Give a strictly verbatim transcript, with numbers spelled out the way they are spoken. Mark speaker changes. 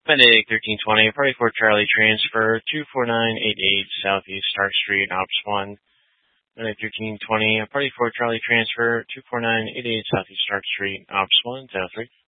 Speaker 1: Medic thirteen twenty, Party four Charlie transfer, two four nine eight eight Southeast Stark Street, Ops one. Medic thirteen twenty, Party four Charlie transfer, two four nine eight eight Southeast Stark Street, Ops one, Tower three.